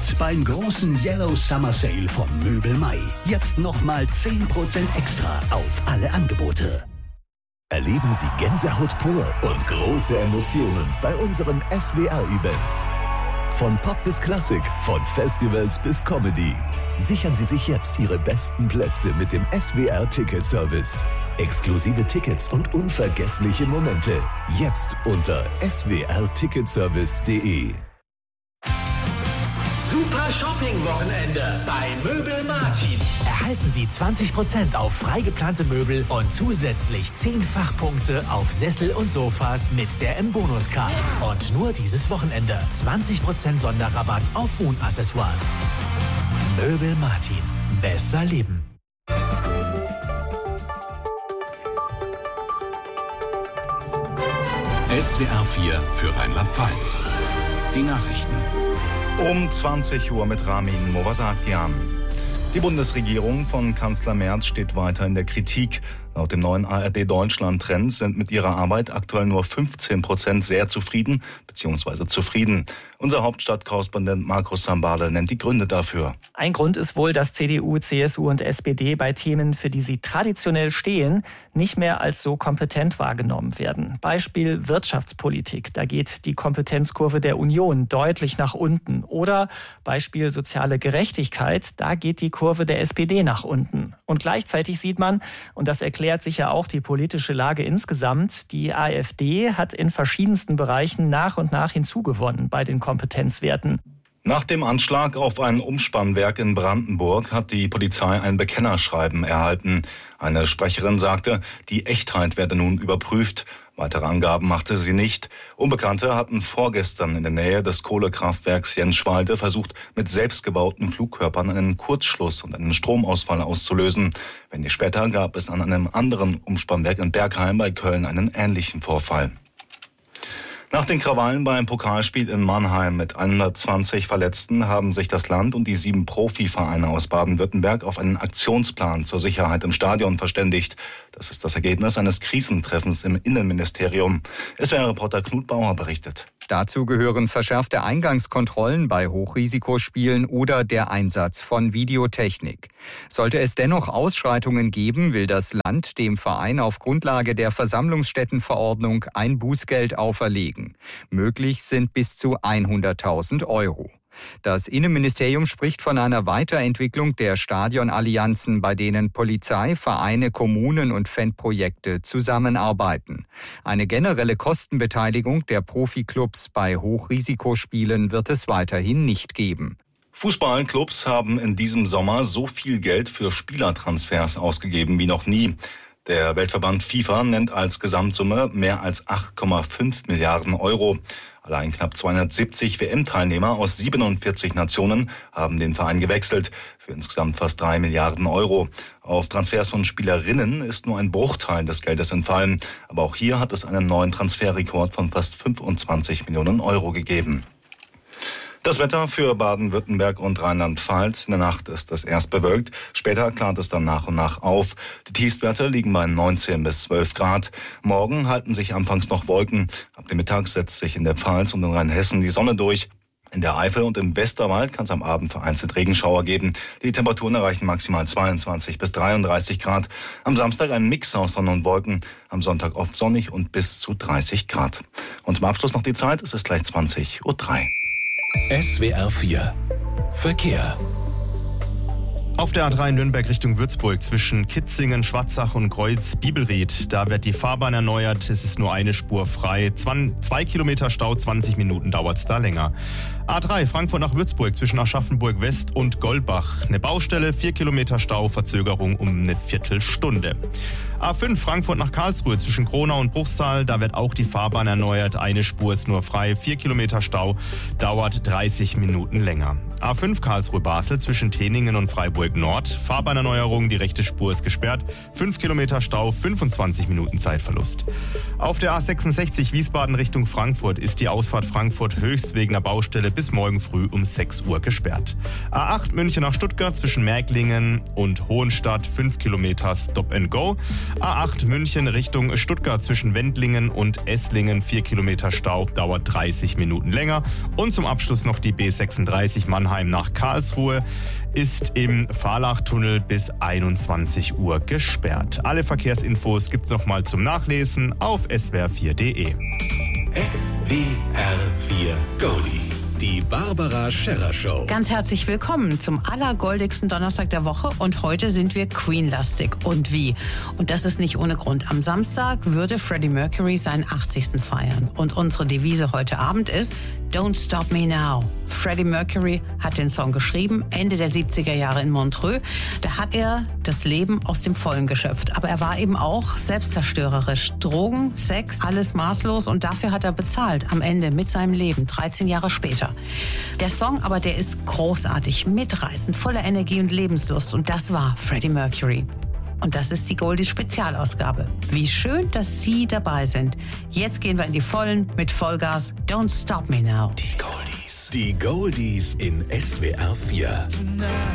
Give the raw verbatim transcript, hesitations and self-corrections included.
Angebot beim großen Yellow Summer Sale von Möbel Mai. Jetzt nochmal zehn Prozent extra auf alle Angebote. Erleben Sie Gänsehaut pur und große Emotionen bei unseren S W R-Events. Von Pop bis Klassik, von Festivals bis Comedy. Sichern Sie sich jetzt Ihre besten Plätze mit dem S W R-Ticket-Service. Exklusive Tickets und unvergessliche Momente. Jetzt unter s w r ticketservice punkt d e. Super Shopping-Wochenende bei Möbel Martin. Erhalten Sie zwanzig Prozent auf frei geplante Möbel und zusätzlich zehn Fachpunkte auf Sessel und Sofas mit der M-Bonus-Card. Und nur dieses Wochenende zwanzig Prozent Sonderrabatt auf Wohnaccessoires. Möbel Martin. Besser leben. S W R vier für Rheinland-Pfalz. Die Nachrichten. Um zwanzig Uhr mit Ramin Movasakian. Die Bundesregierung von Kanzler Merz steht weiter in der Kritik. Laut dem neuen A R D Deutschland-Trend sind mit ihrer Arbeit aktuell nur fünfzehn Prozent sehr zufrieden bzw. zufrieden. Unser Hauptstadtkorrespondent Markus Sambale nennt die Gründe dafür. Ein Grund ist wohl, dass C D U, C S U und S P D bei Themen, für die sie traditionell stehen, nicht mehr als so kompetent wahrgenommen werden. Beispiel Wirtschaftspolitik. Da geht die Kompetenzkurve der Union deutlich nach unten. Oder Beispiel soziale Gerechtigkeit. Da geht die Kurve der S P D nach unten. Und gleichzeitig sieht man, und das erklärt sicher auch die politische Lage insgesamt, die AfD hat in verschiedensten Bereichen nach und nach hinzugewonnen bei den Kompetenzwerten. Nach dem Anschlag auf ein Umspannwerk in Brandenburg hat die Polizei ein Bekennerschreiben erhalten. Eine Sprecherin sagte, die Echtheit werde nun überprüft. Weitere Angaben machte sie nicht. Unbekannte hatten vorgestern in der Nähe des Kohlekraftwerks Jenschwalde versucht, mit selbstgebauten Flugkörpern einen Kurzschluss und einen Stromausfall auszulösen. Wenig später gab es an einem anderen Umspannwerk in Bergheim bei Köln einen ähnlichen Vorfall. Nach den Krawallen beim Pokalspiel in Mannheim mit hundertzwanzig Verletzten haben sich das Land und die sieben Profivereine aus Baden-Württemberg auf einen Aktionsplan zur Sicherheit im Stadion verständigt. Das ist das Ergebnis eines Krisentreffens im Innenministerium. S W R-Reporter Knut Bauer berichtet. Dazu gehören verschärfte Eingangskontrollen bei Hochrisikospielen oder der Einsatz von Videotechnik. Sollte es dennoch Ausschreitungen geben, will das Land dem Verein auf Grundlage der Versammlungsstättenverordnung ein Bußgeld auferlegen. Möglich sind bis zu hunderttausend Euro. Das Innenministerium spricht von einer Weiterentwicklung der Stadionallianzen, bei denen Polizei, Vereine, Kommunen und Fanprojekte zusammenarbeiten. Eine generelle Kostenbeteiligung der Profiklubs bei Hochrisikospielen wird es weiterhin nicht geben. Fußballclubs haben in diesem Sommer so viel Geld für Spielertransfers ausgegeben wie noch nie. Der Weltverband FIFA nennt als Gesamtsumme mehr als acht Komma fünf Milliarden Euro. Allein knapp zweihundertsiebzig W M-Teilnehmer aus siebenundvierzig Nationen haben den Verein gewechselt, für insgesamt fast drei Milliarden Euro. Auf Transfers von Spielerinnen ist nur ein Bruchteil des Geldes entfallen. Aber auch hier hat es einen neuen Transferrekord von fast fünfundzwanzig Millionen Euro gegeben. Das Wetter für Baden-Württemberg und Rheinland-Pfalz. In der Nacht ist es erst bewölkt, später klart es dann nach und nach auf. Die Tiefstwerte liegen bei neunzehn bis zwölf Grad. Morgen halten sich anfangs noch Wolken. Ab dem Mittag setzt sich in der Pfalz und in Rheinhessen die Sonne durch. In der Eifel und im Westerwald kann es am Abend vereinzelt Regenschauer geben. Die Temperaturen erreichen maximal zweiundzwanzig bis dreiunddreißig Grad. Am Samstag ein Mix aus Sonne und Wolken. Am Sonntag oft sonnig und bis zu dreißig Grad. Und zum Abschluss noch die Zeit. Es ist gleich zwanzig Uhr drei. S W R vier Verkehr. Auf der A drei Nürnberg Richtung Würzburg zwischen Kitzingen, Schwarzach und Kreuz-Bibelried. Da wird die Fahrbahn erneuert. Es ist nur eine Spur frei. Zwei Kilometer Stau, zwanzig Minuten dauert es da länger. A drei Frankfurt nach Würzburg zwischen Aschaffenburg West und Goldbach. Eine Baustelle, vier Kilometer Stau, Verzögerung um eine Viertelstunde. A fünf Frankfurt nach Karlsruhe zwischen Kronau und Bruchsal. Da wird auch die Fahrbahn erneuert. Eine Spur ist nur frei. vier Kilometer Stau, dauert dreißig Minuten länger. A fünf Karlsruhe-Basel zwischen Teningen und Freiburg Würzburg Nord. Fahrbahnerneuerung, die rechte Spur ist gesperrt. fünf Kilometer Stau, fünfundzwanzig Minuten Zeitverlust. Auf der A sechsundsechzig Wiesbaden Richtung Frankfurt ist die Ausfahrt Frankfurt höchst wegen der Baustelle bis morgen früh um sechs Uhr gesperrt. A acht München nach Stuttgart zwischen Märklingen und Hohenstadt fünf Kilometer Stop and Go. A acht München Richtung Stuttgart zwischen Wendlingen und Esslingen vier Kilometer Stau, dauert dreißig Minuten länger. Und zum Abschluss noch die B sechsunddreißig Mannheim nach Karlsruhe ist im Fahrlachtunnel bis einundzwanzig Uhr gesperrt. Alle Verkehrsinfos gibt's noch mal zum Nachlesen auf s w r vier punkt d e. S W R vier Goldies. Die Barbara Scherrer Show. Ganz herzlich willkommen zum allergoldigsten Donnerstag der Woche und heute sind wir Queen-lastig. Und wie? Und das ist nicht ohne Grund. Am Samstag würde Freddie Mercury seinen achtzigsten feiern. Und unsere Devise heute Abend ist Don't Stop Me Now. Freddie Mercury hat den Song geschrieben, Ende der siebziger Jahre in Montreux. Da hat er das Leben aus dem Vollen geschöpft. Aber er war eben auch selbstzerstörerisch. Drogen, Sex, alles maßlos und dafür hat er bezahlt. Am Ende mit seinem Leben, dreizehn Jahre später. Der Song aber, der ist großartig, mitreißend, voller Energie und Lebenslust. Und das war Freddie Mercury. Und das ist die Goldies-Spezialausgabe. Wie schön, dass Sie dabei sind. Jetzt gehen wir in die Vollen mit Vollgas. Don't Stop Me Now. Die Goldies. Die Goldies in S W R vier.